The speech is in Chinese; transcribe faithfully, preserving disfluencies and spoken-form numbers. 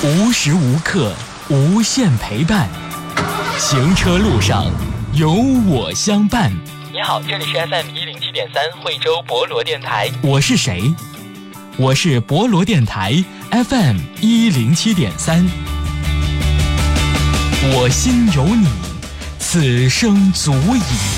无时无刻无限陪伴，行车路上有我相伴。 你好，这里是 F M 一零七点三惠州博罗电台。 我是谁？我是博罗电台 F M 一零七点三。我心有你，此生足矣。